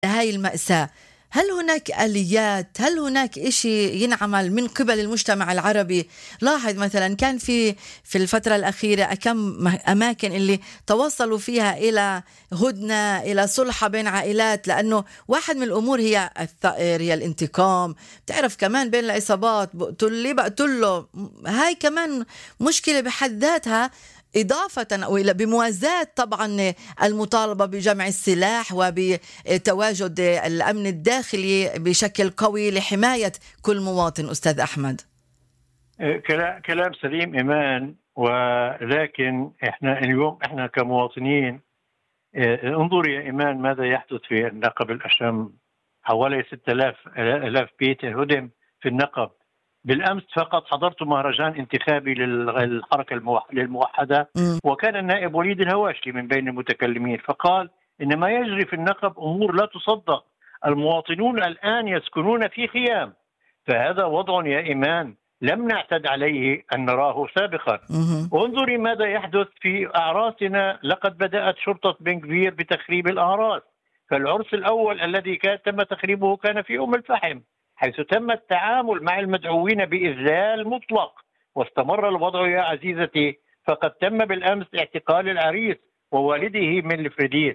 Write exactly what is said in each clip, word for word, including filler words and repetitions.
هاي المأساة، هل هناك آليات، هل هناك إشي ينعمل من قبل المجتمع العربي؟ لاحظ مثلا كان في في الفترة الأخيرة كم أماكن اللي توصلوا فيها إلى هدنة، إلى صلح بين عائلات، لأنه واحد من الأمور هي الثأر، هي الانتقام. بتعرف كمان بين العصابات بقتل بقتله، هاي كمان مشكلة بحد ذاتها، إضافة أو إلى بموازاة طبعا المطالبة بجمع السلاح وبتواجد الأمن الداخلي بشكل قوي لحماية كل مواطن. أستاذ أحمد، كلام سليم إيمان، ولكن إحنا اليوم إحنا كمواطنين انظر يا إيمان ماذا يحدث في النقب الأشم. حوالي ستة آلاف بيت هدم في النقب. بالأمس فقط حضرت مهرجان انتخابي للحركة الموحدة، وكان النائب وليد الهواشي من بين المتكلمين، فقال إن ما يجري في النقب أمور لا تصدق. المواطنون الآن يسكنون في خيام، فهذا وضع يا إيمان لم نعتد عليه أن نراه سابقا. وانظري ماذا يحدث في أعراسنا. لقد بدأت شرطة بن كبير بتخريب الأعراس. فالعرس الأول الذي كان تم تخريبه كان في أم الفحم، حيث تم التعامل مع المدعوين بإذلال مطلق، واستمر الوضع يا عزيزتي، فقد تم بالأمس اعتقال العريس ووالده من الفريديس.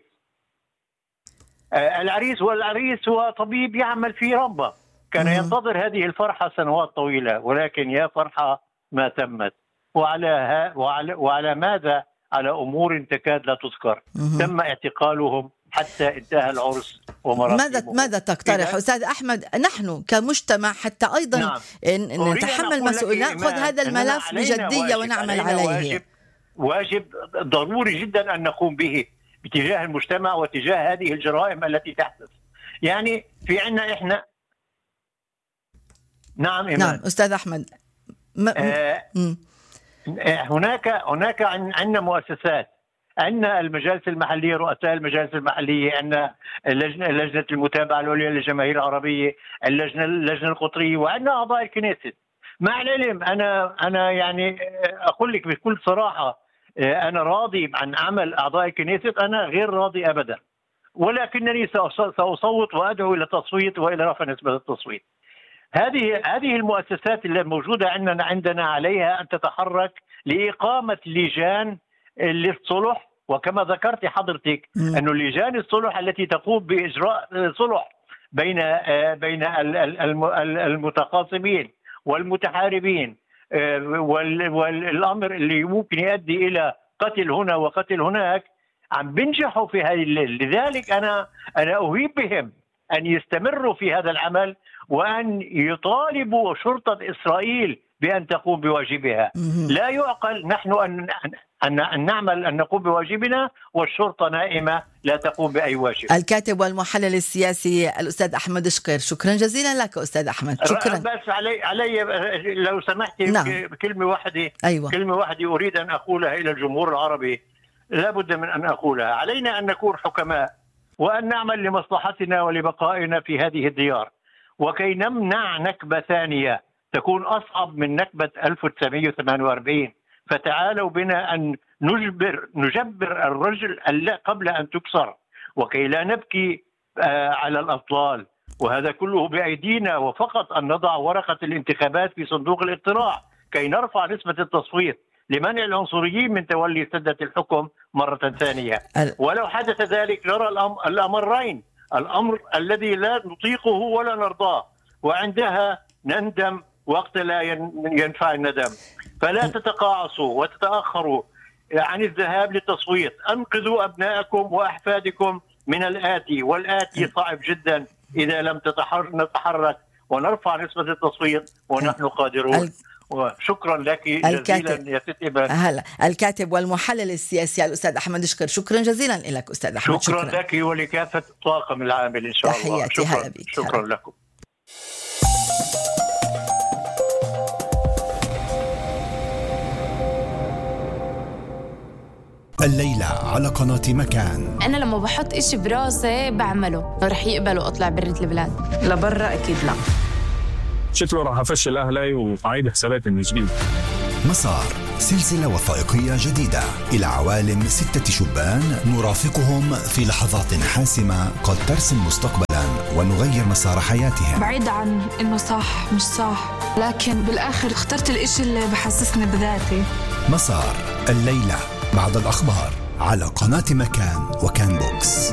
العريس والعريس هو طبيب يعمل في رمبة، كان ينتظر هذه الفرحة سنوات طويلة، ولكن يا فرحة ما تمت. وعلى, ها وعلى, وعلى ماذا؟ على أمور تكاد لا تذكر. تم اعتقالهم حتى انتهى العرس ومراسمه. ماذا ماذا تقترح أستاذ أحمد نحن كمجتمع حتى أيضا نعم. نتحمل مسؤولية، نأخذ هذا الملف بجدية ونعمل عليه؟ واجب, واجب ضروري جدا أن نقوم به باتجاه المجتمع واتجاه هذه الجرائم التي تحدث. يعني في عنا إحنا نعم إيمان. نعم أستاذ أحمد. م... آه هناك هناك عندنا مؤسسات، عندنا المجالس المحلية، رؤساء المجالس المحلية، عندنا اللجنة لجنة المتابعة العليا للجماهير العربية، اللجنة اللجنة القطرية، وعندنا أعضاء الكنيست. مع العلم أنا أنا يعني أقول لك بكل صراحة أنا راضي عن عمل أعضاء الكنيست، أنا غير راضي أبدا، ولكنني سأصوت وأدعو إلى التصويت وإلى رفع نسبة التصويت. هذه هذه المؤسسات اللي موجودة عندنا عندنا عليها أن تتحرك لإقامة لجان للصلح، وكما ذكرت حضرتك أن لجان الصلح التي تقوم بإجراء صلح بين بين المتخاصمين والمتحاربين، والأمر اللي ممكن يؤدي إلى قتل هنا وقتل هناك، عم بنجحوا في هذه الليل. لذلك أنا أنا أهيب بهم أن يستمروا في هذا العمل، وأن يطالبوا شرطة إسرائيل بأن تقوم بواجبها. لا يعقل نحن أن أن أن نعمل أن نقوم بواجبنا والشرطة نائمة لا تقوم بأي واجب. الكاتب والمحلل السياسي الأستاذ أحمد شقير، شكرا جزيلا لك أستاذ أحمد. شكرا. بس علي علي لو سمحتي نعم. كلمة واحدة أيوة. كلمة واحدة أريد أن أقولها إلى الجمهور العربي، لا بد من أن أقولها. علينا أن نكون حكماء وأن نعمل لمصلحتنا ولبقائنا في هذه الديار، وكي نمنع نكبة ثانية تكون أصعب من نكبة ألف وتسعمائة وثمانية وأربعين. فتعالوا بنا أن نجبر نجبر الرجل قبل أن تكسر، وكي لا نبكي على الأطلال. وهذا كله بأيدينا، وفقط أن نضع ورقة الانتخابات في صندوق الاقتراع كي نرفع نسبة التصويت لمنع العنصريين من تولي سدة الحكم مرة ثانية. ولو حدث ذلك نرى الأمرين، الأمر الذي لا نطيقه ولا نرضاه، وعندها نندم وقت لا ينفع الندم. فلا تتقاعسوا وتتأخروا عن الذهاب للتصويت. أنقذوا أبنائكم وأحفادكم من الآتي، والآتي صعب جدا إذا لم نتحرك ونرفع نسبة التصويت ونحن قادرون. وشكرا لك جزيلا يا ست إيمان. هلا الكاتب والمحلل السياسي الأستاذ أحمد شقير، شكرا جزيلا لك أستاذ أحمد. شكرا, شكرا لك ولكافة الطاقم العامل إن شاء الله. شكرا, شكرا لكم. الليلة على قناة مكان. أنا لما بحط إشي براسي بعمله، رح يقبلوا أطلع برة البلاد، لبرا أكيد لا. شكله راح أفشل أهلي وأعيد حساباتي من جديد. مسار سلسلة وثائقية جديدة إلى عوالم ستة شبان نرافقهم في لحظات حاسمة قد ترسم مستقبلا ونغير مسار حياتهم. بعيد عن إنه صح مش صح، لكن بالآخر اخترت الإشي اللي بحسسني بذاتي. مسار الليلة بعد الأخبار على قناة مكان وكان بوكس.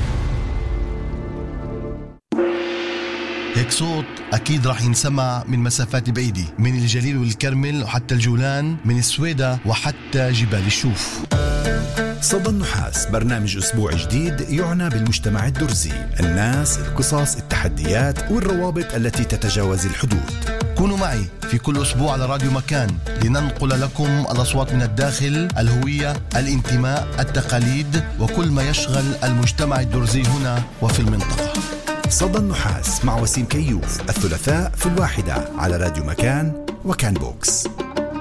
هيك صوت أكيد راح ينسمع من مسافات بعيدة، من الجليل والكرمل وحتى الجولان، من السويدة وحتى جبال الشوف. صدى النحاس برنامج أسبوع جديد يعنى بالمجتمع الدرزي، الناس، القصص، التحديات والروابط التي تتجاوز الحدود. كونوا معي في كل أسبوع على راديو مكان لننقل لكم الأصوات من الداخل، الهوية، الانتماء، التقاليد وكل ما يشغل المجتمع الدرزي هنا وفي المنطقة. صدى النحاس مع وسيم كيوف الثلاثاء في الواحدة على راديو مكان وكان بوكس.